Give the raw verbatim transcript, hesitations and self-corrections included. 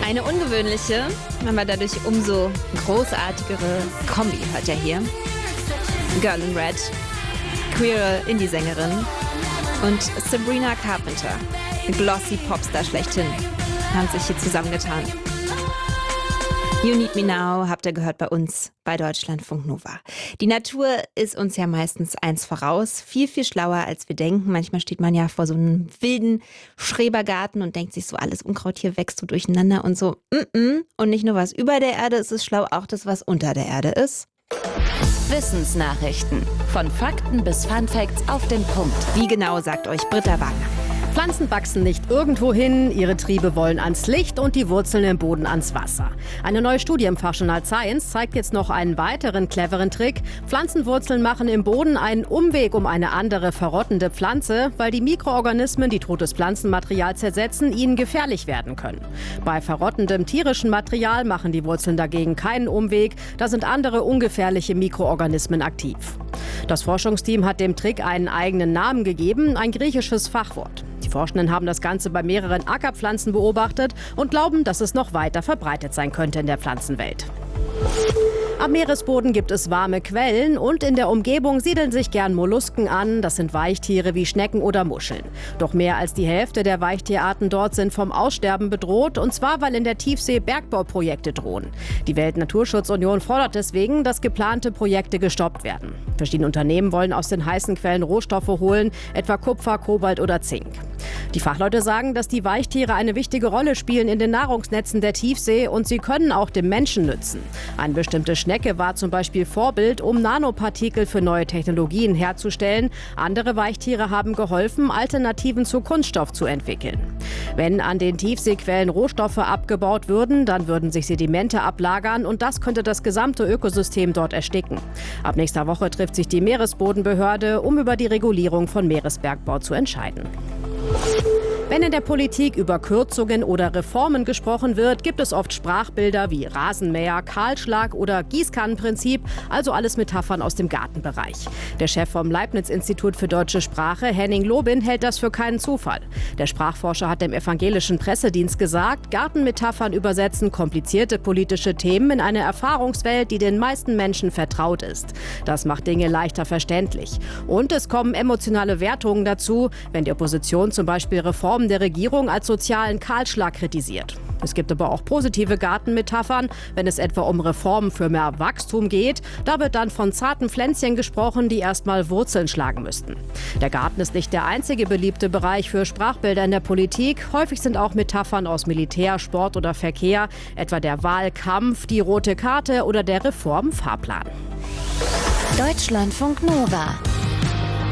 Eine ungewöhnliche, aber dadurch umso großartigere Kombi hört ihr hier. Girl in Red, queere Indie-Sängerin und Sabrina Carpenter, glossy Popstar schlechthin, haben sich hier zusammengetan. You Need Me Now habt ihr gehört bei uns bei Deutschlandfunk Nova. Die Natur ist uns ja meistens eins voraus, viel, viel schlauer als wir denken. Manchmal steht man ja vor so einem wilden Schrebergarten und denkt sich so, alles Unkraut hier wächst so durcheinander und so. Mm-mm. Und nicht nur was über der Erde ist, ist schlau, auch das, was unter der Erde ist. Wissensnachrichten. Von Fakten bis Funfacts auf den Punkt. Wie genau, sagt euch Britta Wagner. Pflanzen wachsen nicht irgendwo hin, ihre Triebe wollen ans Licht und die Wurzeln im Boden ans Wasser. Eine neue Studie im Fachjournal Science zeigt jetzt noch einen weiteren cleveren Trick. Pflanzenwurzeln machen im Boden einen Umweg um eine andere verrottende Pflanze, weil die Mikroorganismen, die totes Pflanzenmaterial zersetzen, ihnen gefährlich werden können. Bei verrottendem tierischen Material machen die Wurzeln dagegen keinen Umweg, da sind andere ungefährliche Mikroorganismen aktiv. Das Forschungsteam hat dem Trick einen eigenen Namen gegeben, ein griechisches Fachwort. Die Forschenden haben das Ganze bei mehreren Ackerpflanzen beobachtet und glauben, dass es noch weiter verbreitet sein könnte in der Pflanzenwelt. Am Meeresboden gibt es warme Quellen und in der Umgebung siedeln sich gern Mollusken an. Das sind Weichtiere wie Schnecken oder Muscheln. Doch mehr als die Hälfte der Weichtierarten dort sind vom Aussterben bedroht. Und zwar, weil in der Tiefsee Bergbauprojekte drohen. Die Weltnaturschutzunion fordert deswegen, dass geplante Projekte gestoppt werden. Verschiedene Unternehmen wollen aus den heißen Quellen Rohstoffe holen, etwa Kupfer, Kobalt oder Zink. Die Fachleute sagen, dass die Weichtiere eine wichtige Rolle spielen in den Nahrungsnetzen der Tiefsee und sie können auch dem Menschen nützen. Eine bestimmte Schnecke war zum Beispiel Vorbild, um Nanopartikel für neue Technologien herzustellen. Andere Weichtiere haben geholfen, Alternativen zu Kunststoff zu entwickeln. Wenn an den Tiefseequellen Rohstoffe abgebaut würden, dann würden sich Sedimente ablagern und das könnte das gesamte Ökosystem dort ersticken. Ab nächster Woche trifft sich die Meeresbodenbehörde, um über die Regulierung von Meeresbergbau zu entscheiden. Wenn in der Politik über Kürzungen oder Reformen gesprochen wird, gibt es oft Sprachbilder wie Rasenmäher, Kahlschlag oder Gießkannenprinzip, also alles Metaphern aus dem Gartenbereich. Der Chef vom Leibniz-Institut für deutsche Sprache, Henning Lobin, hält das für keinen Zufall. Der Sprachforscher hat dem evangelischen Pressedienst gesagt, Gartenmetaphern übersetzen komplizierte politische Themen in eine Erfahrungswelt, die den meisten Menschen vertraut ist. Das macht Dinge leichter verständlich. Und es kommen emotionale Wertungen dazu, wenn die Opposition zum Beispiel Reformen der Regierung als sozialen Kahlschlag kritisiert. Es gibt aber auch positive Gartenmetaphern, wenn es etwa um Reformen für mehr Wachstum geht. Da wird dann von zarten Pflänzchen gesprochen, die erstmal Wurzeln schlagen müssten. Der Garten ist nicht der einzige beliebte Bereich für Sprachbilder in der Politik. Häufig sind auch Metaphern aus Militär, Sport oder Verkehr, etwa der Wahlkampf, die rote Karte oder der Reformfahrplan. Deutschlandfunk Nova.